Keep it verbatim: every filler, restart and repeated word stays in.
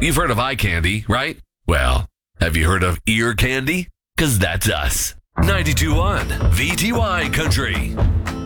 You've heard of eye candy, right? Well, have you heard of ear candy? Because that's us. ninety-two point one V T Y Country.